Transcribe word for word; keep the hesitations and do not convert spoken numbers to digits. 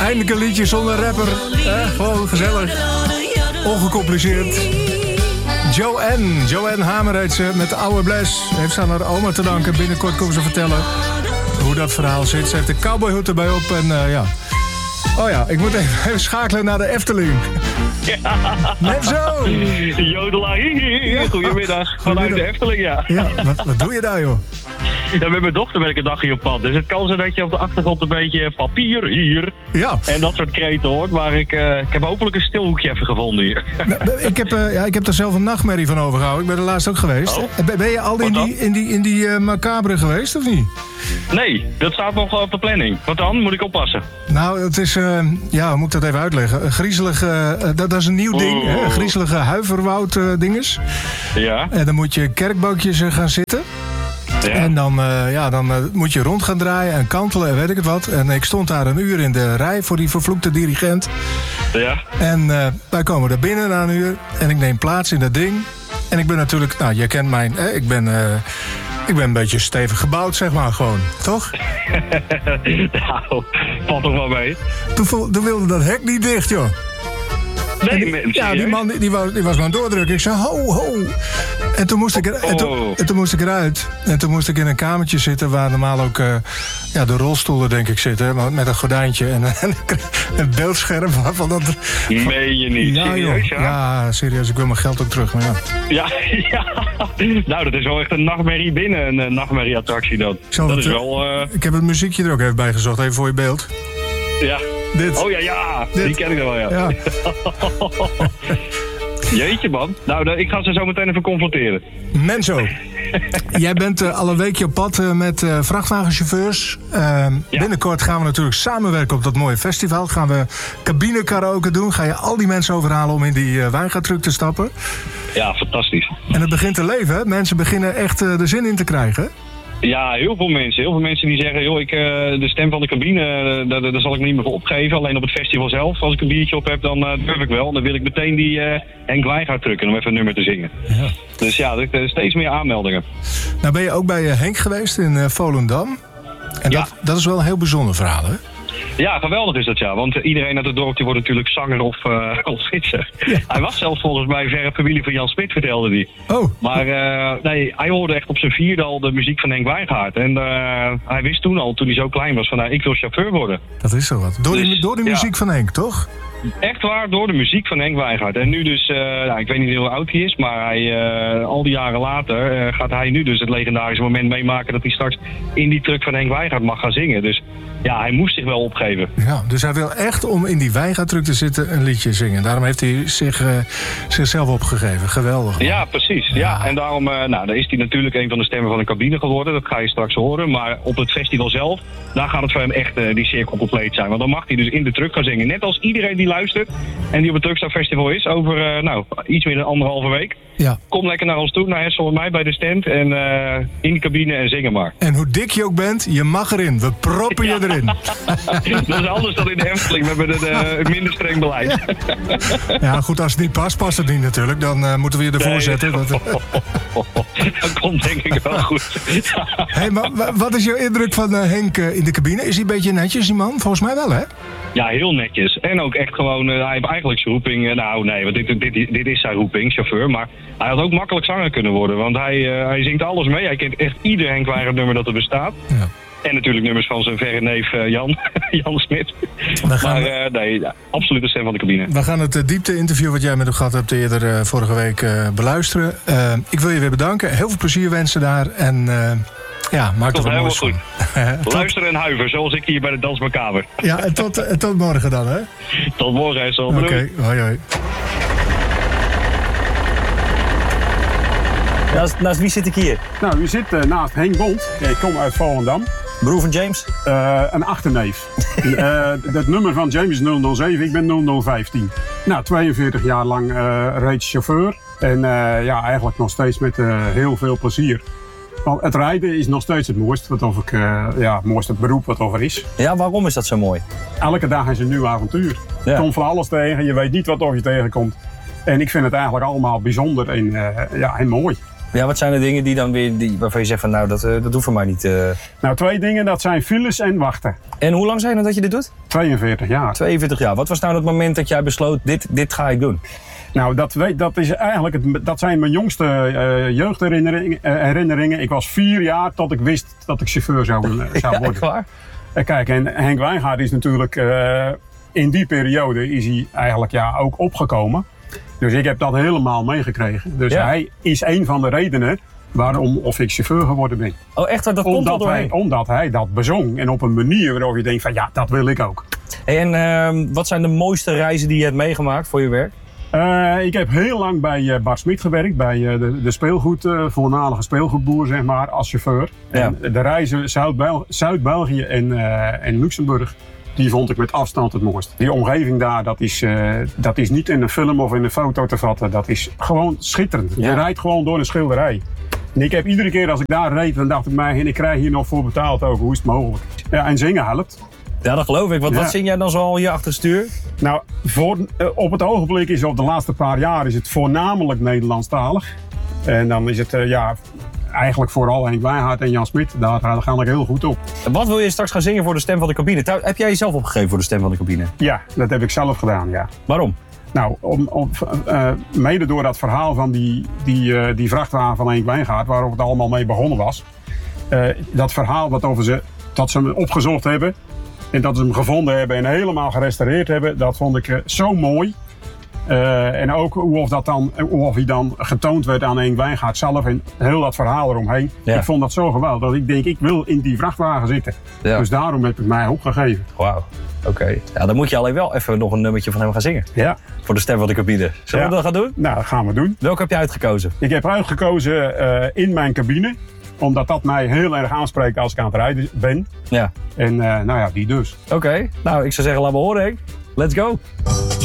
Eindelijk een liedje zonder rapper. Eh, gewoon gezellig. Ongecompliceerd. Joanne. Joanne Hamer heet ze. Met de oude bles. Heeft ze aan haar oma te danken. Binnenkort komen ze vertellen hoe dat verhaal zit. Ze heeft de cowboyhoed erbij op. En uh, ja. Oh ja, ik moet even, even schakelen naar de Efteling. Ja. Net zo. Jodelaar. Goedemiddag. Vanuit de Efteling, ja. Ja, wat, wat doe je daar, joh? Ja, met mijn dochter ben ik een dagje op pad. Dus het kan zijn dat je op de achtergrond een beetje papier hier Ja. en dat soort kreten hoort. Maar ik, uh, ik heb hopelijk een stilhoekje even gevonden hier. Nou, ik, heb, uh, ja, ik heb er zelf een nachtmerrie van overgehouden. Ik ben er laatst ook geweest. Oh. Ben je al in die, in die, in die uh, macabre geweest, of niet? Nee, dat staat nog op de planning. Wat dan? Moet ik oppassen? Nou, het is... Uh, ja, hoe moet ik dat even uitleggen? Een griezelige... Uh, dat, dat is een nieuw ding, hè? Een griezelige huiverwoud uh, dinges. Ja. En dan moet je kerkbootjes uh, gaan zitten. Ja. En dan, uh, ja, dan uh, moet je rond gaan draaien en kantelen en weet ik het wat. En ik stond daar een uur in de rij voor die vervloekte dirigent. Ja. En uh, wij komen er binnen na een uur. En ik neem plaats in dat ding. En ik ben natuurlijk... Nou, je kent mijn... Eh, ik ben... Uh, Ik ben een beetje stevig gebouwd, zeg maar, gewoon. Toch? Nou, valt toch wel mee. Toen, toen wilde dat hek niet dicht, joh. Nee, die, mensen. Ja, die man die, die, was, die was maar aan het doordrukken. Ik zei, ho, ho. En toen, moest ik er, en, toen, en toen moest ik eruit. En toen moest ik in een kamertje zitten... waar normaal ook uh, ja, de rolstoelen, denk ik, zitten. Met een gordijntje en, en een beeldscherm. Van dat, van, meen je niet? Ja, serieus, joh. ja? Ja, serieus. Ik wil mijn geld ook terug, maar ja. Ja, ja. Nou, dat is wel echt een nachtmerrie binnen. Een uh, nachtmerrieattractie dat. Dat het, is wel... Uh... Ik heb het muziekje er ook even bij gezocht. Even voor je beeld. Ja. Dit. Oh ja, ja. Dit. Die ken ik wel, ja. Ja. Jeetje, man. Nou, ik ga ze zo meteen even confronteren. Menzo, jij bent uh, al een weekje op pad uh, met uh, vrachtwagenchauffeurs. Uh, ja. Binnenkort gaan we natuurlijk samenwerken op dat mooie festival. Gaan we cabine karaoke doen. Ga je al die mensen overhalen om in die uh, wijngaardtruck te stappen. Ja, fantastisch. En het begint te leven, hè? Mensen beginnen echt uh, er zin in te krijgen. Ja, heel veel mensen. Heel veel mensen die zeggen, joh, ik, uh, de stem van de cabine, uh, daar, daar zal ik me niet meer voor opgeven. Alleen op het festival zelf, als ik een biertje op heb, dan uh, durf ik wel. Dan wil ik meteen die uh, Henk Wijngaard drukken om even een nummer te zingen. Ja. Dus ja, er zijn steeds meer aanmeldingen. Nou ben je ook bij uh, Henk geweest in uh, Volendam. En ja. dat, dat is wel een heel bijzonder verhaal, hè? Ja, geweldig is dat, ja. Want iedereen uit het dorpje wordt natuurlijk zanger of, uh, of fietser. Ja. Hij was zelfs volgens mij verre familie van Jan Smit, vertelde hij. Oh. Maar uh, nee, hij hoorde echt op zijn vierde al de muziek van Henk Wijngaard. En uh, hij wist toen al, toen hij zo klein was, van nou, ik wil chauffeur worden. Dat is zo wat. Door, dus, die, door de muziek ja. van Henk, toch? Echt waar, door de muziek van Henk Wijngaard. En nu dus, uh, nou, ik weet niet hoe oud hij is, maar hij, uh, al die jaren later uh, gaat hij nu dus het legendarische moment meemaken dat hij straks in die truck van Henk Wijngaard mag gaan zingen. Dus ja, hij moest zich wel opgeven. Ja, dus hij wil echt om in die wijngaardtruck te zitten een liedje zingen. Daarom heeft hij zich, uh, zichzelf opgegeven. Geweldig. Man. Ja, precies. Ja. Ja. En daarom uh, nou, dan is hij natuurlijk een van de stemmen van de cabine geworden. Dat ga je straks horen. Maar op het festival zelf, daar gaat het voor hem echt uh, die cirkel compleet zijn. Want dan mag hij dus in de truck gaan zingen. Net als iedereen die luistert en die op het Truckstar Festival is. Over uh, nou, iets meer dan anderhalve week. Ja. Kom lekker naar ons toe, naar Hessel en mij bij de stand. En uh, in de cabine en zingen maar. En hoe dik je ook bent, je mag erin. We proppen je erin. Dat is anders dan in de Efteling. We hebben een uh, minder streng beleid. Ja. Ja, goed, als het niet past, past het niet natuurlijk. Dan uh, moeten we je ervoor nee. zetten. Dat, uh... dat komt denk ik wel goed. Hey, maar wat is jouw indruk van uh, Henk uh, in de cabine? Is hij een beetje netjes, die man? Volgens mij wel, hè? Ja, heel netjes. En ook echt gewoon, uh, hij heeft eigenlijk zijn roeping... Uh, nou nee, want dit, dit, dit is zijn roeping, chauffeur. Maar hij had ook makkelijk zanger kunnen worden. Want hij, uh, hij zingt alles mee. Hij kent echt ieder Henk Wijngaard nummer dat er bestaat. Ja. En natuurlijk nummers van zijn verre neef uh, Jan, Jan Smit. Maar uh, nee, ja, absoluut de stem van de cabine. We gaan het uh, diepte-interview wat jij met hem gehad hebt eerder uh, vorige week uh, beluisteren. Uh, ik wil je weer bedanken. Heel veel plezier wensen daar. En uh, ja, maak tot er een moois van. Goed. Luisteren en huiver, zoals ik hier bij de Dans Macabre. Ja, en tot, uh, tot morgen dan, hè? Tot morgen, Hessel. Oké, okay. Hoi, hoi. Naast, naast wie zit ik hier? Nou, u zit uh, naast Henk Bond. Ik kom uit Volendam. Broer van James? Uh, een achterneef. uh, het nummer van James is nul nul zeven, ik ben nul nul vijftien. Nou, tweeënveertig jaar lang uh, reeds chauffeur. En uh, ja, eigenlijk nog steeds met uh, heel veel plezier. Want het rijden is nog steeds het mooiste, wat of ik, uh, ja, het mooiste beroep wat er is. Ja, waarom is dat zo mooi? Elke dag is een nieuw avontuur. Ja. Je komt van alles tegen, je weet niet wat of je tegenkomt. En ik vind het eigenlijk allemaal bijzonder en, uh, ja, en mooi. Ja, wat zijn de dingen die dan weer, die, waarvan je zegt van nou, dat, uh, dat hoeft voor mij niet. Uh... Nou, twee dingen, dat zijn files en wachten. En hoe lang zijn het dat je dit doet? tweeënveertig jaar. tweeënveertig jaar. Wat was nou het moment dat jij besloot, dit, dit ga ik doen? Nou, dat, weet, dat, is eigenlijk het, dat zijn mijn jongste uh, jeugdherinneringen. Uh, herinneringen. Ik was vier jaar tot ik wist dat ik chauffeur zou, uh, zou ja, worden. Waar? Uh, kijk, en Henk Wijngaard is natuurlijk, uh, in die periode is hij eigenlijk ja, ook opgekomen. Dus ik heb dat helemaal meegekregen. Dus ja. hij is een van de redenen waarom of ik chauffeur geworden ben. Oh echt? Dat komt omdat, wel hij, omdat hij dat bezong en op een manier waarop je denkt van ja, dat wil ik ook. Hey, en uh, wat zijn de mooiste reizen die je hebt meegemaakt voor je werk? Uh, ik heb heel lang bij uh, Bart Smit gewerkt, bij uh, de, de speelgoed, uh, voormalige speelgoedboer zeg maar, als chauffeur. Ja. En de reizen Zuid-Bel- Zuid-België en, uh, en Luxemburg, die vond ik met afstand het mooist. Die omgeving daar, dat is, uh, dat is niet in een film of in een foto te vatten. Dat is gewoon schitterend. Ja. Je rijdt gewoon door een schilderij. En ik heb iedere keer als ik daar reed, dan dacht ik mij, en ik krijg hier nog voor betaald ook, hoe is het mogelijk? Ja, en zingen helpt. Ja, dat geloof ik. Want ja. Wat zing jij dan zo al hier achter het stuur? Nou, voor, uh, op het ogenblik is op de laatste paar jaar is het voornamelijk Nederlandstalig. En dan is het uh, ja, eigenlijk vooral Henk Wijngaard en Jan Smit. Daar, daar ga ik heel goed op. Wat wil je straks gaan zingen voor de Stem van de Cabine? Trouw, heb jij jezelf opgegeven voor de Stem van de Cabine? Ja, dat heb ik zelf gedaan, ja. Waarom? Nou, om, om, uh, mede door dat verhaal van die, die, uh, die vrachtwagen van Henk Wijngaard, waar het allemaal mee begonnen was. Uh, dat verhaal wat over ze, dat ze hem opgezocht hebben. En dat ze hem gevonden hebben en helemaal gerestaureerd hebben, dat vond ik uh, zo mooi. Uh, en ook hoe of, dat dan, hoe of hij dan getoond werd aan Henk Wijngaard zelf en heel dat verhaal eromheen. Ja. Ik vond dat zo geweldig dat ik denk, ik wil in die vrachtwagen zitten. Ja. Dus daarom heb ik mij opgegeven. Wauw, oké. Okay. Ja, dan moet je alleen wel even nog een nummertje van hem gaan zingen. Ja. Voor de Stem van de Cabine. Zullen ja. we dat gaan doen? Nou, dat gaan we doen. Welke heb je uitgekozen? Ik heb uitgekozen uh, In Mijn Cabine. Omdat dat mij heel erg aanspreekt als ik aan het rijden ben. Ja. En uh, nou ja, die dus. Oké, okay. Nou ik zou zeggen, laat me horen Henk. Let's go.